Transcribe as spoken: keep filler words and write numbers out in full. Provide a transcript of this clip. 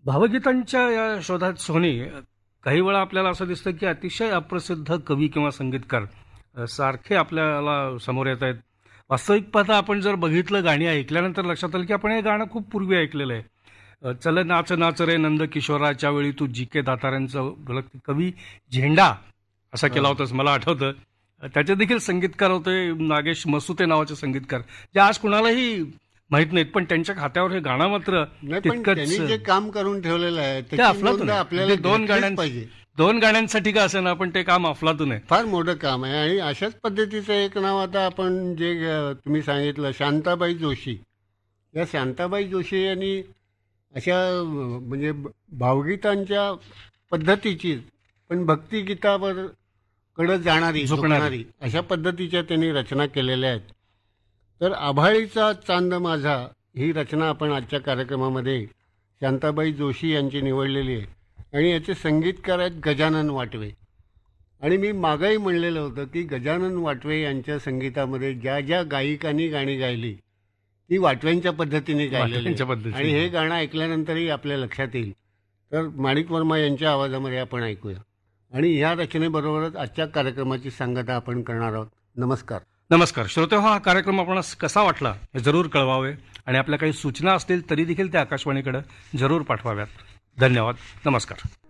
भावगीतांच्या या शोधात सोनी काही वेळा आपल्याला असं दिसतं की अतिशय अप्रसिद्ध कवी किंवा संगीतकार अ, सारखे आपल्याला समोर येत आहेत. वास्तविक पाहता आपण जर बघितलं, गाणी ऐकल्यानंतर लक्षात आलं की आपण हे गाणं खूप पूर्वी ऐकलेलं आहे. अ, चल नाच नाच रे नंद किशोराच्या वेळी तू जी के दातारांचं गलत कवी झेंडा असा केला होतास मला आठवतं. अ, त्याचे देखील संगीतकार होते नागेश मसुते नावाचे संगीतकार, जे आज कुणालाही माहित नाहीत, पण त्यांच्या खात्यावर हे गाणं मात्र नाही, पण त्यांनी जे तितकंच काम करून ठेवलेलं आहे ते त्याची अफलातून नोंद आहे. आपल्याला म्हणजे दोन घेतलीच गाण्यांसाठी पाहिजे. दोन गाण्यांसाठी का असे ना, पण ते काम अफलातून आहे. फार मोठं काम आहे. आणि अशाच पद्धतीचं एक नाव आता आपण जे अ, तुम्ही सांगितलं शांताबाई जोशी. या शांताबाई जोशी यांनी अशा अ, म्हणजे ब- भावगीतांच्या पद्धतीची पण भक्तिगीतावर कडे जाणारी झुकणारी. झुकणारी अशा पद्धतीच्या त्यांनी रचना केलेल्या आहेत. तर आभाळीचा चांद माझा ही रचना आपण आजच्या कार्यक्रमामध्ये शांताबाई जोशी यांची निवडलेली आहे. आणि याचे संगीतकार आहेत गजानन वाटवे. आणि मी मागंही म्हणलेलं होतं की गजानन वाटवे यांच्या संगीतामध्ये ज्या ज्या गायिकांनी गाणी गायली ती वाटव्यांच्या पद्धतीने गायलेली वाटव्यांच्या आहेत. पद्धतीने. आणि हे गाणं ऐकल्यानंतरही आपल्या लक्षात येईल. तर माणिक वर्मा यांच्या आवाजामध्ये आपण ऐकूया. आणि ह्या रचनेबरोबरच आजच्या कार्यक्रमाची सांगता आपण करणार आहोत. नमस्कार. नमस्कार श्रोते, हा कार्यक्रम आपणास कसा वाटला हे जरूर कळवावे, आणि आपल्या काही सूचना असतील तरी देखील त्या आकाशवाणीकडे जरूर पाठवाव्यात. धन्यवाद. नमस्कार.